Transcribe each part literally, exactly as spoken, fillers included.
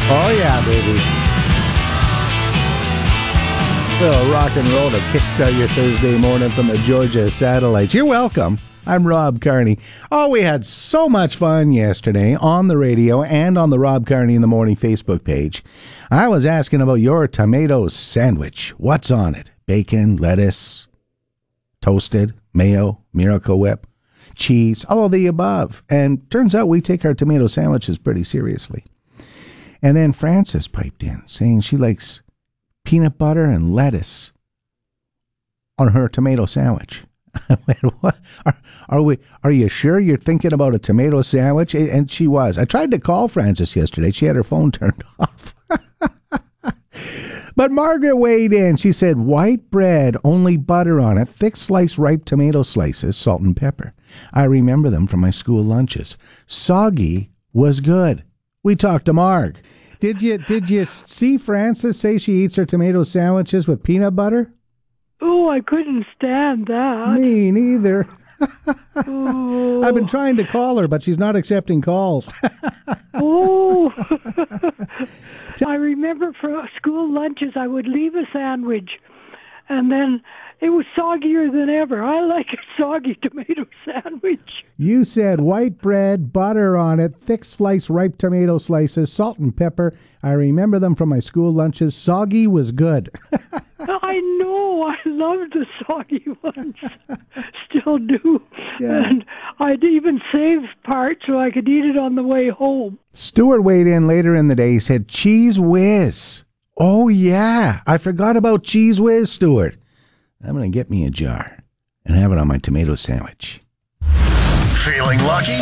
Oh, yeah, baby. Little rock and roll to kickstart your Thursday morning from the Georgia Satellites. You're welcome. I'm Rob Carney. Oh, we had so much fun yesterday on the radio and on the Rob Carney in the Morning Facebook page. I was asking about your tomato sandwich. What's on it? Bacon, lettuce, toasted, mayo, Miracle Whip, cheese, all of the above. And turns out we take our tomato sandwiches pretty seriously. And then Frances piped in, saying she likes peanut butter and lettuce on her tomato sandwich. I went, what? Are, are we? Are you sure you're thinking about a tomato sandwich? And she was. I tried to call Frances yesterday. She had her phone turned off. But Margaret weighed in. She said, white bread, only butter on it, thick sliced ripe tomato slices, salt and pepper. I remember them from my school lunches. Soggy was good. We talked to Marg. Did you did you see Frances say she eats her tomato sandwiches with peanut butter? Oh, I couldn't stand that. Me neither. Oh. I've been trying to call her, but she's not accepting calls. Oh. I remember for school lunches, I would leave a sandwich, and then it was soggier than ever. I like a soggy tomato sandwich. You said white bread, butter on it, thick sliced ripe tomato slices, salt and pepper. I remember them from my school lunches. Soggy was good. I know. I loved the soggy ones. Still do. Yeah. And I'd even save part so I could eat it on the way home. Stuart weighed in later in the day. He said, Cheese Whiz. Oh, yeah. I forgot about Cheese Whiz, Stuart. I'm going to get me a jar and have it on my tomato sandwich. Feeling lucky?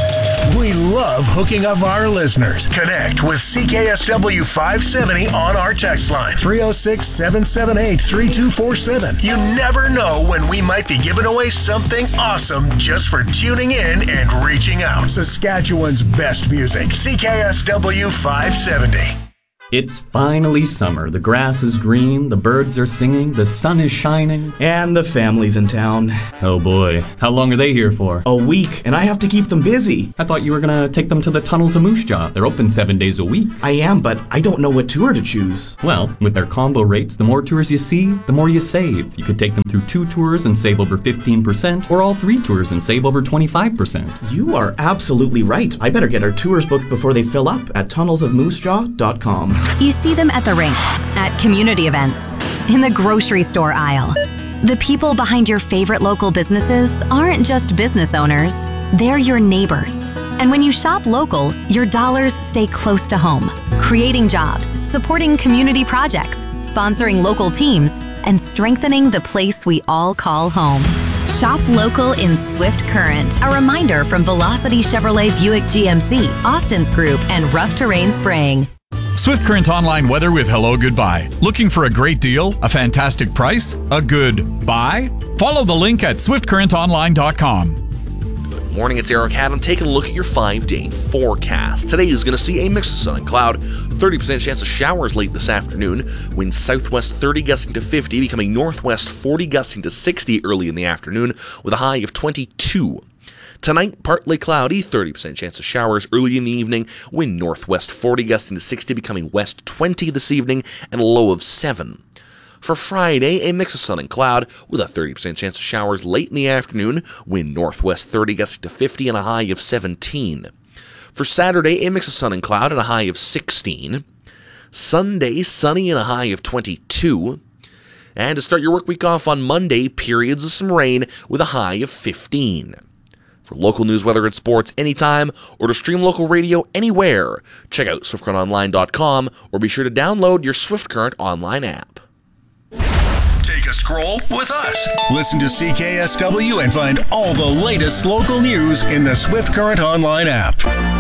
We love hooking up our listeners. Connect with C K S W five seventy on our text line, three oh six, seven seven eight, three two four seven. You never know when we might be giving away something awesome just for tuning in and reaching out. Saskatchewan's best music, C K S W five seventy. It's finally summer. The grass is green, the birds are singing, the sun is shining. And the family's in town. Oh boy. How long are they here for? A week, and I have to keep them busy. I thought you were gonna take them to the Tunnels of Moose Jaw. They're open seven days a week. I am, but I don't know what tour to choose. Well, with their combo rates, the more tours you see, the more you save. You could take them through two tours and save over fifteen percent, or all three tours and save over twenty-five percent. You are absolutely right. I better get our tours booked before they fill up at tunnels of moose jaw dot com. You see them at the rink, at community events, in the grocery store aisle. The people behind your favorite local businesses aren't just business owners, they're your neighbors. And when you shop local, your dollars stay close to home, creating jobs, supporting community projects, sponsoring local teams, and strengthening the place we all call home. Shop local in Swift Current. A reminder from Velocity Chevrolet Buick G M C, Austin's Group, and Rough Terrain Spraying. Swift Current Online weather with Hello Goodbye. Looking for a great deal? A fantastic price? A good buy? Follow the link at swift current online dot com. Good morning, it's Eric Adam taking a look at your five-day forecast. Today is going to see a mix of sun and cloud, thirty percent chance of showers late this afternoon, winds southwest thirty gusting to fifty, becoming northwest forty gusting to sixty early in the afternoon with a high of twenty-two. Tonight, partly cloudy, thirty percent chance of showers early in the evening, wind northwest forty gusting to sixty, becoming west twenty this evening, and a low of seven. For Friday, a mix of sun and cloud, with a thirty percent chance of showers late in the afternoon, wind northwest thirty gusting to fifty, and a high of seventeen. For Saturday, a mix of sun and cloud, and a high of sixteen. Sunday, sunny and a high of twenty-two. And to start your work week off on Monday, periods of some rain, with a high of fifteen. For local news, weather, and sports anytime, or to stream local radio anywhere, check out swift current online dot com or be sure to download your Swift Current online app. Take a scroll with us. Listen to C K S W and find all the latest local news in the Swift Current online app.